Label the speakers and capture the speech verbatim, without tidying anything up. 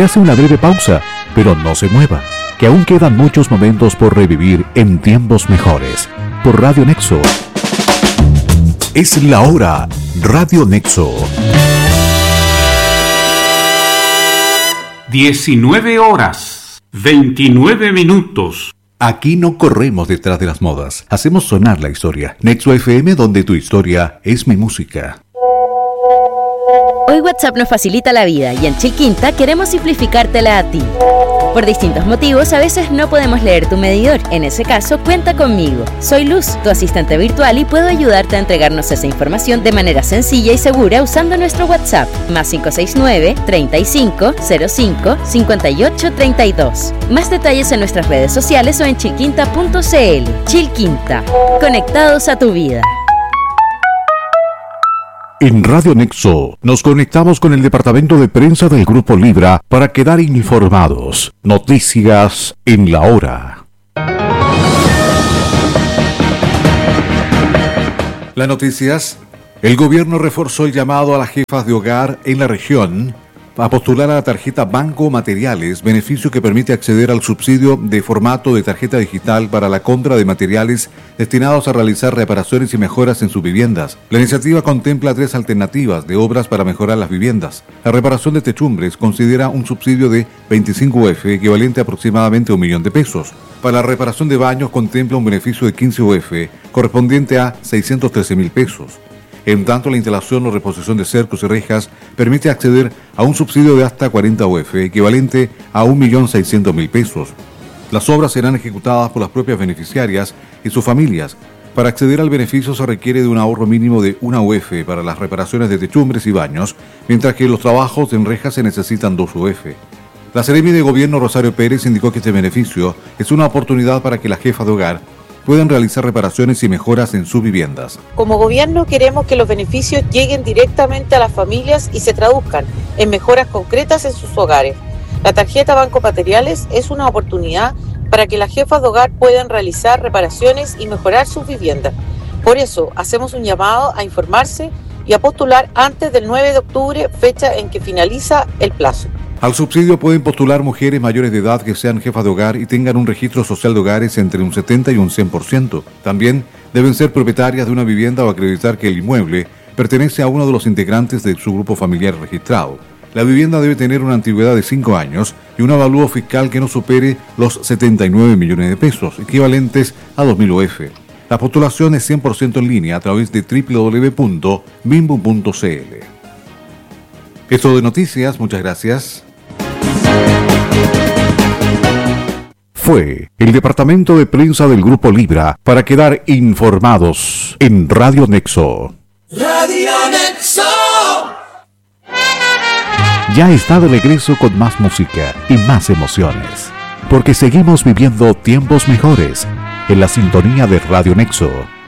Speaker 1: Se hace una breve pausa, pero no se mueva, que aún quedan muchos momentos por revivir en tiempos mejores. Por Radio Nexo. Es la hora. Radio Nexo.
Speaker 2: diecinueve horas, veintinueve minutos.
Speaker 1: Aquí no corremos detrás de las modas. Hacemos sonar la historia. Nexo F M, donde tu historia es mi música.
Speaker 3: Hoy WhatsApp nos facilita la vida y en Chilquinta queremos simplificártela a ti. Por distintos motivos, a veces no podemos leer tu medidor. En ese caso, cuenta conmigo. Soy Luz, tu asistente virtual, y puedo ayudarte a entregarnos esa información de manera sencilla y segura usando nuestro WhatsApp, más cinco seis nueve, treinta y cinco, cero cinco, cincuenta y ocho, treinta y dos. Más detalles en nuestras redes sociales o en chilquinta punto c l. Chilquinta, conectados a tu vida.
Speaker 1: En Radio Nexo nos conectamos con el departamento de prensa del Grupo Libra para quedar informados. Noticias en la hora. Las noticias. El gobierno reforzó el llamado a las jefas de hogar en la región a postular a la tarjeta Banco Materiales, beneficio que permite acceder al subsidio de formato de tarjeta digital para la compra de materiales destinados a realizar reparaciones y mejoras en sus viviendas. La iniciativa contempla tres alternativas de obras para mejorar las viviendas. La reparación de techumbres considera un subsidio de veinticinco U F, equivalente a aproximadamente un millón de pesos. Para la reparación de baños contempla un beneficio de quince U F, correspondiente a seiscientos trece mil pesos. En tanto, la instalación o reposición de cercos y rejas permite acceder a un subsidio de hasta cuarenta U F, equivalente a un millón seiscientos mil pesos. Las obras serán ejecutadas por las propias beneficiarias y sus familias. Para acceder al beneficio se requiere de un ahorro mínimo de una U F para las reparaciones de techumbres y baños, mientras que los trabajos en rejas se necesitan dos U F. La Seremi de Gobierno Rosario Pérez indicó que este beneficio es una oportunidad para que las jefas de hogar pueden realizar reparaciones y mejoras en sus viviendas.
Speaker 4: Como gobierno queremos que los beneficios lleguen directamente a las familias y se traduzcan en mejoras concretas en sus hogares. La tarjeta Banco Materiales es una oportunidad para que las jefas de hogar puedan realizar reparaciones y mejorar sus viviendas. Por eso hacemos un llamado a informarse y a postular antes del nueve de octubre, fecha en que finaliza el plazo.
Speaker 1: Al subsidio pueden postular mujeres mayores de edad que sean jefas de hogar y tengan un registro social de hogares entre un setenta y un cien por ciento. También deben ser propietarias de una vivienda o acreditar que el inmueble pertenece a uno de los integrantes de su grupo familiar registrado. La vivienda debe tener una antigüedad de cinco años y un avalúo fiscal que no supere los setenta y nueve millones de pesos, equivalentes a dos mil U F. La postulación es cien por ciento en línea a través de doble u doble u doble u punto bimbo punto c l. Esto de noticias, muchas gracias. Fue el departamento de prensa del Grupo Libra para quedar informados en Radio Nexo.
Speaker 5: Radio Nexo.
Speaker 1: Ya está de regreso con más música y más emociones, porque seguimos viviendo tiempos mejores en la sintonía de Radio Nexo.